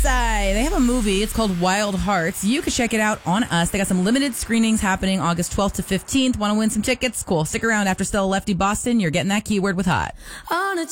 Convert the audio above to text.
They have a movie. It's called Wild Hearts. You can check it out on us. They got some limited screenings happening August 12th to 15th. Want to win some tickets? Cool. Stick around after Stella Lefty Boston. You're getting that keyword with hot.